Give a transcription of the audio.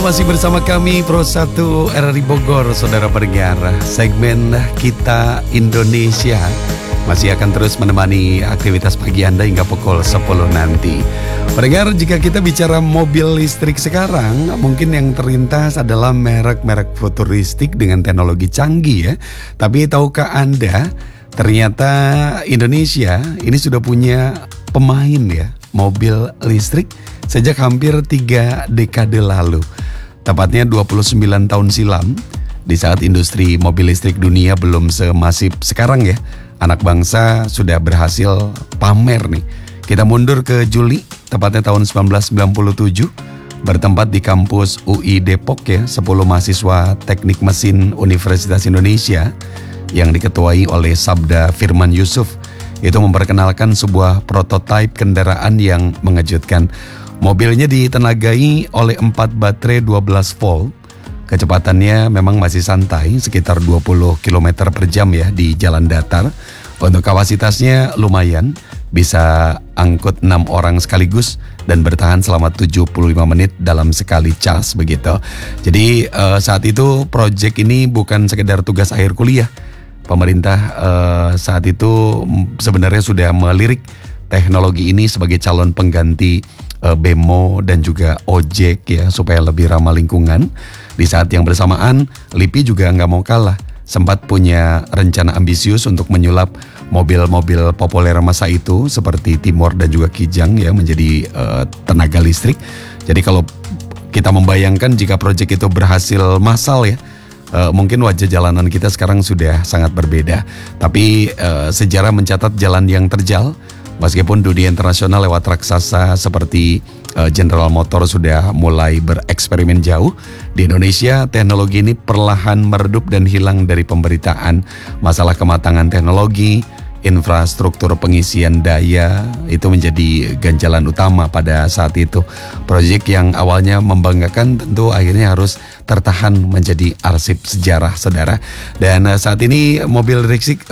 masih bersama kami Pro 1 RRI Bogor, saudara pendengar. Segmen Kita Indonesia masih akan terus menemani aktivitas pagi Anda hingga pukul 10 nanti. Pendengar, jika kita bicara mobil listrik sekarang, mungkin yang terlintas adalah merek-merek futuristik dengan teknologi canggih ya. Tapi tahukah Anda, ternyata Indonesia ini sudah punya pemain ya, mobil listrik sejak hampir 3 dekade lalu. Tepatnya 29 tahun silam, di saat industri mobil listrik dunia belum semasif sekarang ya, anak bangsa sudah berhasil pamer nih. Kita mundur ke Juli, tepatnya tahun 1997, bertempat di kampus UI Depok ya, 10 mahasiswa teknik mesin Universitas Indonesia yang diketuai oleh Sabda Firman Yusuf itu memperkenalkan sebuah prototipe kendaraan yang mengejutkan. Mobilnya ditenagai oleh 4 baterai 12 volt. Kecepatannya memang masih santai, sekitar 20 km per jam ya di jalan datar. Untuk kapasitasnya lumayan, bisa angkut 6 orang sekaligus dan bertahan selama 75 menit dalam sekali cas begitu. Jadi saat itu proyek ini bukan sekedar tugas akhir kuliah. Pemerintah saat itu sebenarnya sudah melirik teknologi ini sebagai calon pengganti bemo dan juga ojek ya, supaya lebih ramah lingkungan. Di saat yang bersamaan, LIPI juga nggak mau kalah, sempat punya rencana ambisius untuk menyulap mobil-mobil populer masa itu seperti Timor dan juga Kijang ya menjadi tenaga listrik. Jadi kalau kita membayangkan jika proyek itu berhasil massal ya, mungkin wajah jalanan kita sekarang sudah sangat berbeda. Tapi sejarah mencatat jalan yang terjal. Meskipun dunia internasional lewat raksasa seperti General Motors sudah mulai bereksperimen jauh, di Indonesia teknologi ini perlahan meredup dan hilang dari pemberitaan. Masalah kematangan teknologi, infrastruktur pengisian daya itu menjadi ganjalan utama pada saat itu. Proyek yang awalnya membanggakan tentu akhirnya harus tertahan menjadi arsip sejarah, saudara. Dan saat ini mobil listrik